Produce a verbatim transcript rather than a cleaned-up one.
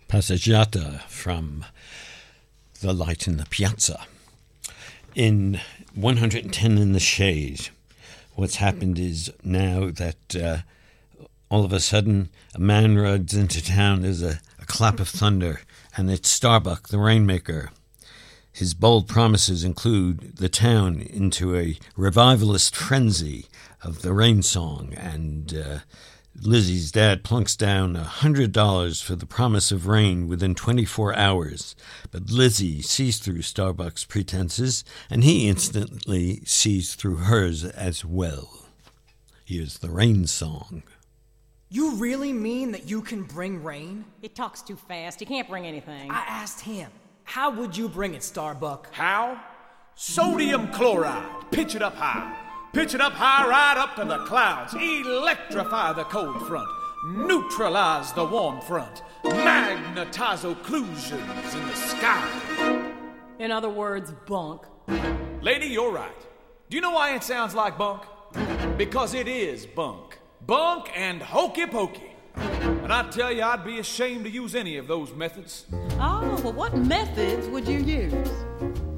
Passeggiata from The Light in the Piazza. In one hundred ten in the Shade, what's happened is now that uh, all of a sudden a man rides into town, there's a, a clap of thunder, and it's Starbuck, the Rainmaker. His bold promises include the town into a revivalist frenzy of the rain song, and uh, Lizzie's dad plunks down one hundred dollars for the promise of rain within twenty-four hours. But Lizzie sees through Starbuck's pretenses, and he instantly sees through hers as well. Here's the rain song. You really mean that you can bring rain? He talks too fast. He can't bring anything. I asked him, how would you bring it, Starbuck? How? Sodium chloride. Pitch it up high. Pitch it up high, right up to the clouds. Electrify the cold front. Neutralize the warm front. Magnetize occlusions in the sky. In other words, bunk. Lady, you're right. Do you know why it sounds like bunk? Because it is bunk. Bunk and hokey pokey. And I tell you, I'd be ashamed to use any of those methods. Oh, well, what methods would you use?